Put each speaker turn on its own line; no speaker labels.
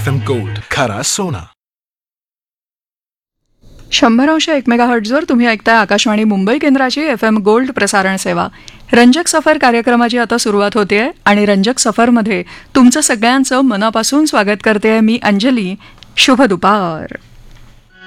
FM gold, खरा सोना.
100.1 मेगाहर्ट्झवर तुम्ही ऐकताय आकाशवाणी मुंबई केंद्राची FM गोल्ड प्रसारण सेवा. रंजक सफर कार्यक्रमाची आता सुरुवात होतेय आणि रंजक सफरमध्ये तुमचं सगळ्यांचं मनापासून स्वागत करते मी अंजली. शुभ दुपार.